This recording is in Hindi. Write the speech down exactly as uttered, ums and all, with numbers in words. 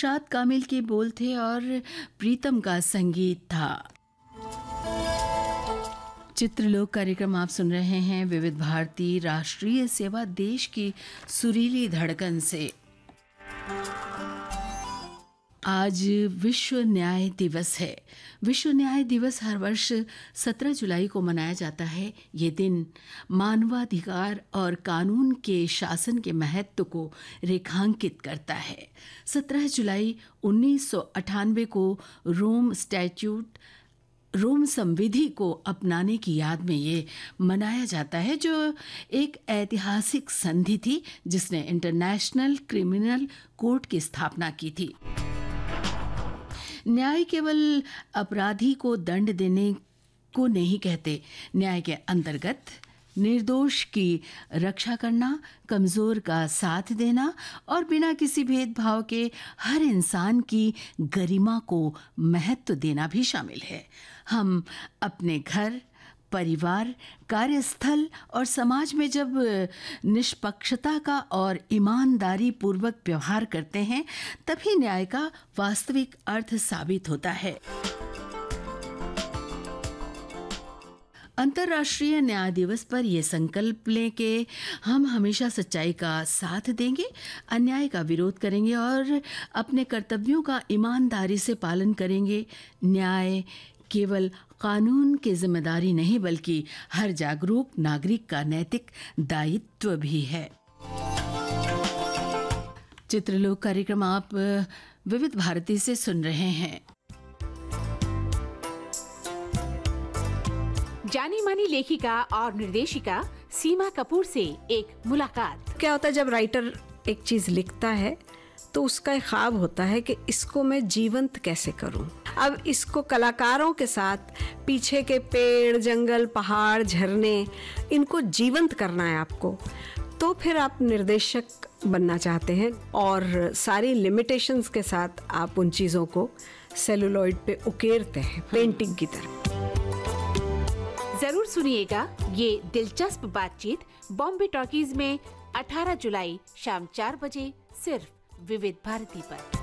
इरशाद कामिल के बोल थे और प्रीतम का संगीत था। चित्रलोक कार्यक्रम आप सुन रहे हैं विविध भारती राष्ट्रीय सेवा देश की सुरीली धड़कन से। आज विश्व न्याय दिवस है। विश्व न्याय दिवस हर वर्ष सत्रह जुलाई को मनाया जाता है। ये दिन मानवाधिकार और कानून के शासन के महत्व को रेखांकित करता है। सत्रह जुलाई उन्नीस सौ अट्ठानवे को रोम स्टैट्यूट रोम संविधि को अपनाने की याद में ये मनाया जाता है, जो एक ऐतिहासिक संधि थी जिसने इंटरनेशनल क्रिमिनल कोर्ट की स्थापना की थी। न्याय केवल अपराधी को दंड देने को नहीं कहते। न्याय के अंतर्गत निर्दोष की रक्षा करना, कमजोर का साथ देना और बिना किसी भेदभाव के हर इंसान की गरिमा को महत्व देना भी शामिल है। हम अपने घर, परिवार, कार्यस्थल और समाज में जब निष्पक्षता का और ईमानदारी पूर्वक व्यवहार करते हैं, तभी न्याय का वास्तविक अर्थ साबित होता है। अंतर्राष्ट्रीय न्याय दिवस पर यह संकल्प लें कि हम हमेशा सच्चाई का साथ देंगे, अन्याय का विरोध करेंगे और अपने कर्तव्यों का ईमानदारी से पालन करेंगे। न्याय केवल कानून की जिम्मेदारी नहीं बल्कि हर जागरूक नागरिक का नैतिक दायित्व भी है। चित्रलोक कार्यक्रम आप विविध भारती से सुन रहे हैं। जानी मानी लेखिका और निर्देशिका सीमा कपूर से एक मुलाकात। क्या होता है जब राइटर एक चीज लिखता है तो उसका एक ख्वाब होता है कि इसको मैं जीवंत कैसे करूं। अब इसको कलाकारों के साथ पीछे के पेड़, जंगल, पहाड़, झरने, इनको जीवंत करना है आपको। तो फिर आप निर्देशक बनना चाहते हैं और सारी लिमिटेशंस के साथ आप उन चीज़ों को सेलुलॉइड पे उकेरते हैं पेंटिंग की तरह। जरूर सुनिएगा ये दिलचस्प बातचीत बॉम्बे टॉकीज में अठारह जुलाई शाम चार बजे सिर्फ विविध भारती पर।